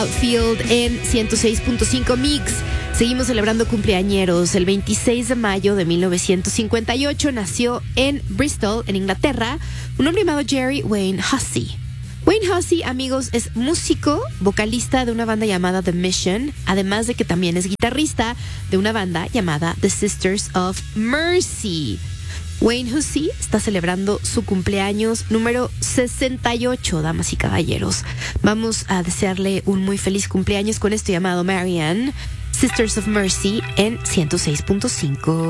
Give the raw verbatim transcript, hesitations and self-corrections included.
Field en ciento seis punto cinco Mix. Seguimos celebrando cumpleañeros. El veintiséis de mayo de mil novecientos cincuenta y ocho nació en Bristol, en Inglaterra, un hombre llamado Jerry Wayne Hussey. Wayne Hussey, amigos, es músico, vocalista de una banda llamada The Mission, además de que también es guitarrista de una banda llamada The Sisters of Mercy. Wayne Hussey está celebrando su cumpleaños número sesenta y ocho, damas y caballeros. Vamos a desearle un muy feliz cumpleaños con esto llamado Marianne, Sisters of Mercy en ciento seis punto cinco.